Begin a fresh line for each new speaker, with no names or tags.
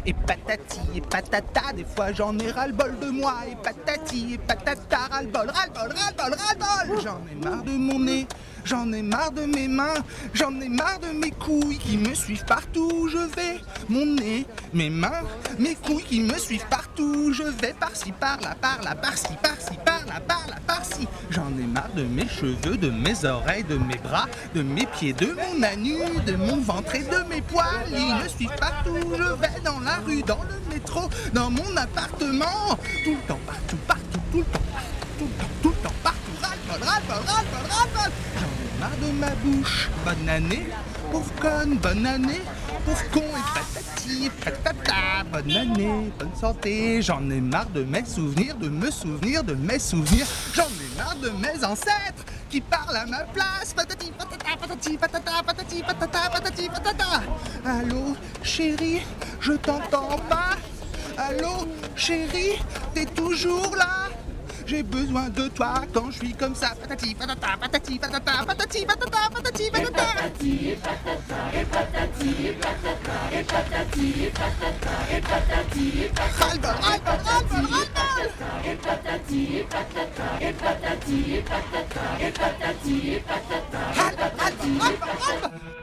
Et patati et patata, des fois j'en ai ras-le-bol de moi. Et patati et patata, ras-le-bol, ras-le-bol, ras-le-bol, ras-le-bol. J'en ai marre de mon nez, j'en ai marre de mes mains, j'en ai marre de mes couilles qui me suivent partout où je vais. Mon nez, mes mains, mes couilles qui me suivent partout où je vais. Par-ci, par-là, par-ci, par-ci, par-là, par-ci. J'en ai marre de mes cheveux, de mes oreilles, de mes bras, de mes pieds, de mon anus, de mon ventre et de mes poils. Ils me suivent partout où je vais, dans la rue, dans le métro, dans mon appartement. Tout le temps, partout, partout, tout le temps, tout le temps, partout. Ras-le-bol, ras-le-bol, ras-le-bol, ras-le-bol. J'en ai marre de ma bouche. Bonne année, pauvre conne, bonne année, pauvre con et patati et patata. Bonne année, bonne santé. J'en ai marre de mes souvenirs, de me souvenir de mes souvenirs. J'en ai marre de mes ancêtres qui parlent à ma place. Patati patata, patati patata, patati patata, patati patata. Allô, chérie, je t'entends pas. Allô, chérie, t'es toujours là? J'ai besoin de toi quand je suis comme ça. Patati patata, patati patata, patati patata, patati patata.
Et patata, et patati, et patata, et patati, et patata, et patati, et patata.
Ras-le-bol, ras-le-bol, ras-le-bol, ras-le-bol.
Et patati, et patata, et patati, et patata, et patati, et patata.
Ras-le-bol, ras-le-bol, ras-le-bol.